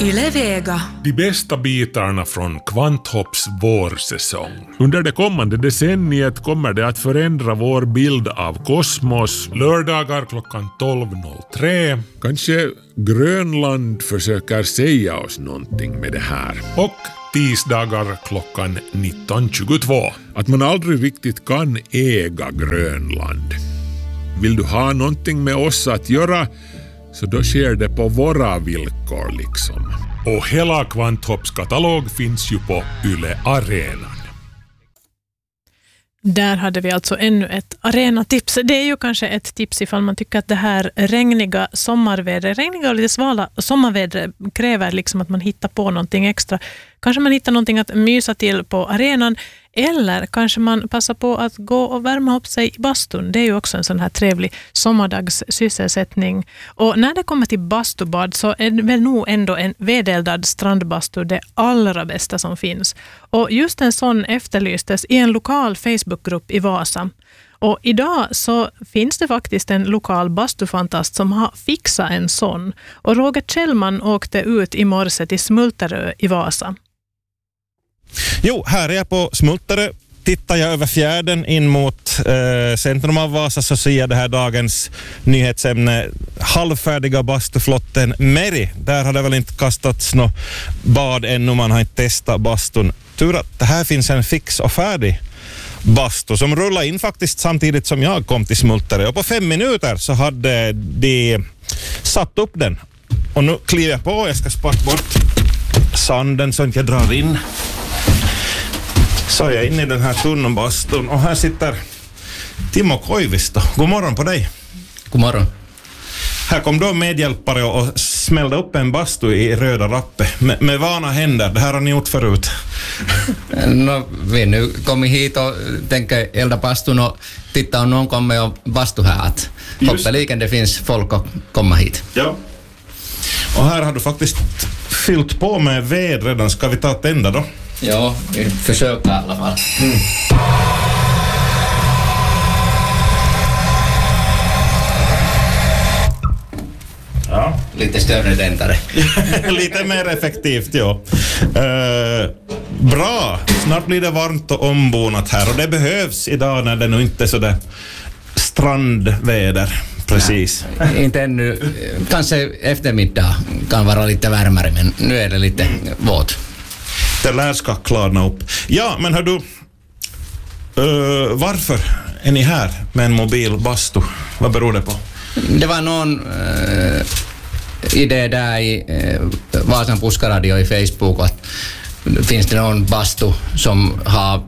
Yle Vega. De bästa bitarna från Kvanthopps vårsäsong. Under det kommande decenniet kommer det att förändra vår bild av kosmos. Lördagar klockan 12.03. Kanske Grönland försöker säga oss någonting med det här. Och tisdagar klockan 19.22. Att man aldrig riktigt kan äga Grönland. Vill du ha någonting med oss att göra, så då sker det på våra villkor liksom. Och hela Kvanthopps katalog finns ju på Yle Arenan. Där hade vi alltså ännu ett arenatips. Det är ju kanske ett tips ifall man tycker att det här regniga och lite svala sommarvädret kräver liksom att man hittar på någonting extra. Kanske man hittar någonting att mysa till på arenan, eller kanske man passar på att gå och värma upp sig i bastun. Det är ju också en sån här trevlig sommardagssysselsättning. Och när det kommer till bastubad så är det väl nog ändå en vedeldad strandbastu det allra bästa som finns. Och just en sån efterlystes i en lokal Facebookgrupp i Vasa. Och idag så finns det faktiskt en lokal bastufantast som har fixat en sån. Och Roger Kjellman åkte ut i morse till Smulterö i Vasa. Jo, här är jag på Smulterö. Tittar jag över fjärden in mot centrum av Vasa så ser jag det här dagens nyhetsämne. Halvfärdiga bastuflotten Meri. Där har det väl inte kastats något bad ännu, man har inte testat bastun. Tur att det här finns en fix och färdig bastu som rullar in faktiskt samtidigt som jag kom till Smulterö. Och på 5 minuter så hade de satt upp den. Och nu kliver jag på, jag ska spara bort sanden så att jag drar in. Så är jag inne i den här tunnelbastun och här sitter Timo Koivisto. God morgon på dig. God morgon. Här kom då medhjälpare och smällde upp en bastu i röda rappe med vana händer. Det här har ni gjort förut. Vi nu kommit hit och tänker elda bastun och titta om någon kommer och bastu här. Att hoppeliken det finns folk att komma hit. Ja. Och här har du faktiskt fyllt på med ved redan. Ska vi ta tända då? Ja, vi försöker i alla fall. Ja. Lite större tändare. Lite mer effektivt, ja. Bra. Snart blir det varmt och ombonat här. Och det behövs idag när det nu inte är så där strandväder. Precis. Ja, inte ännu. Kanske eftermiddag kan vara lite värmare, men nu är det lite våt. Det lär ska klarna upp. Ja, men hör du, varför är ni här med en mobil bastu? Vad beror det på? Det var någon idé där i Vasan Puskaradio i Facebook att finns det någon bastu som har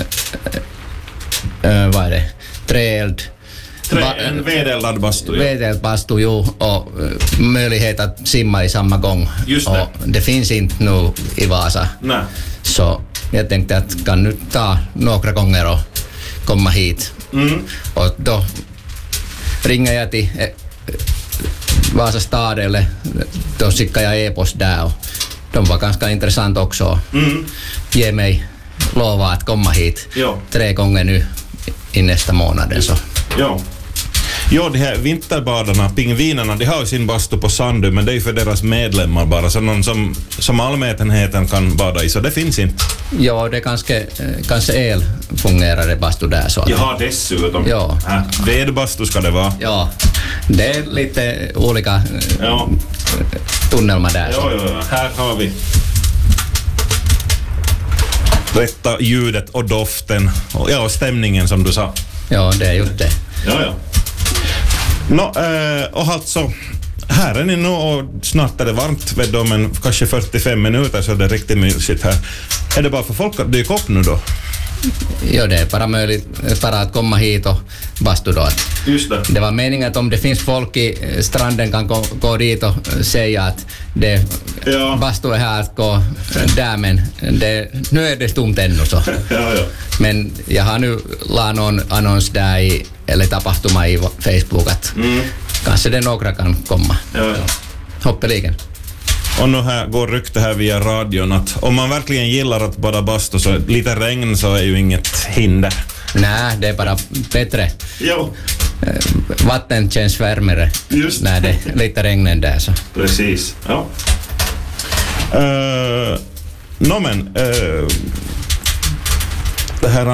vad är det? Träeld. En vedeldad bastu. Vedeldad bastu, jo, och möjlighet att simma i samma gång. Just det. Och det finns inte nu i Vasa. Nej. Så jag tänkte att kan nu ta några gånger och komma hit. Och då ringer jag till Vasa stadelle, då skickar jag e-post där och de var ganska intressant också. Ge mig lova att komma hit 3 gånger nu i nästa månaden. Så. Ja, de här vinterbadarna, pingvinerna, de har ju sin bastu på Sandö, men det är ju för deras medlemmar bara, så någon som allmänheten kan bada i, så det finns inte. Ja, det kanske el fungerar det bastu där. Så Jaha, dessutom. Ja. Vedbastu ska det vara. Ja, det är lite olika tunnelmar där. Ja, här har vi rätta ljudet och doften och stämningen som du sa. Ja, det är just det. Ja. Och alltså, här är ni nu och snart är det varmt vid dem, men kanske 45 minuter så är det riktigt mysigt här. Är det bara för folk att dyka upp nu då? Ja, det är bara möjligt bara att komma hit och bastu då. Just det. Det var meningen att om det finns folk i stranden kan gå dit och säga att bastu är här att gå där, men nu är det stumt ännu så. Ja. Men jag har nu la någon annons där eller tapahtuma i Facebook att kanske det några kan komma. Ja. Hoppeligen. Och nu här går rykte här via radion att om man verkligen gillar att bada bastu så lite regn så är ju inget hinder. Nej, det är bara bättre. Jo. Vatten känns värmare när det lite regnar där så. Precis, ja. Det här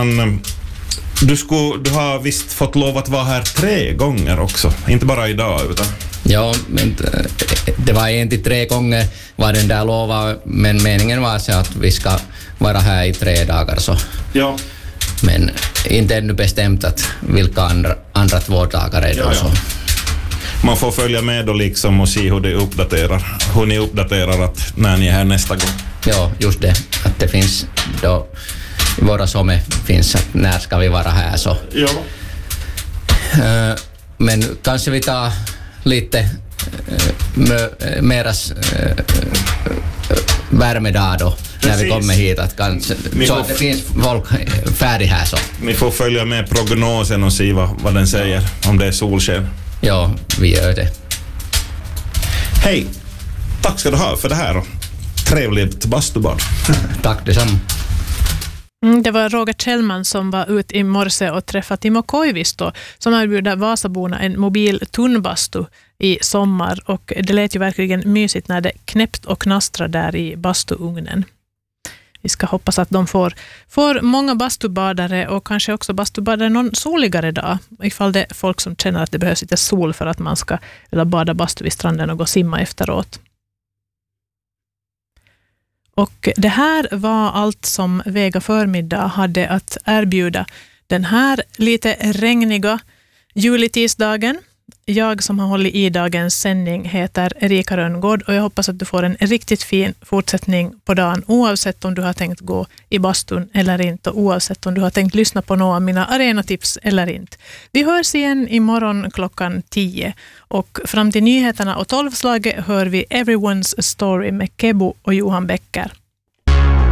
du har visst fått lov att vara här 3 gånger också, inte bara idag utan. Ja, men det var 1 till 3 gånger var den där lova, men meningen var så att vi ska vara här i 3 dagar så. Ja. Men inte ännu bestämt att vilka andra 2 dagar är det. Ja, så. Man får följa med då liksom och se hur ni uppdaterar att när ni är här nästa gång. Ja, just det. Att det finns då i våra somme finns att när ska vi vara här så. Ja. Men kanske vi tar lite meras värmedag då. När vi kommer hit att kanske, så att det finns folk färdig här så. Ni får följa med prognosen och se vad den säger om det är solsken. Ja, vi gör det. Hej, tack ska du ha för det här och trevligt bastubad. Tack detsamma. Det var Roger Kjellman som var ute i morse och träffade Timo Koivisto som erbjuder Vasaborna en mobil tunnbastu i sommar, och det lät ju verkligen mysigt när det knäppt och knastrar där i bastuugnen. Vi ska hoppas att de får många bastubadare och kanske också bastubadare någon soligare dag, ifall det är folk som känner att det behövs lite sol för att man ska vilja bada bastu vid stranden och gå och simma efteråt. Och det här var allt som Vega förmiddag hade att erbjuda den här lite regniga julitisdagen. Jag som har hållit i dagens sändning heter Erika Rönngård och jag hoppas att du får en riktigt fin fortsättning på dagen oavsett om du har tänkt gå i bastun eller inte och oavsett om du har tänkt lyssna på några av mina arenatips eller inte. Vi hörs igen imorgon klockan 10 och fram till nyheterna och 12-slaget hör vi Everyone's Story med Kebo och Johan Becker.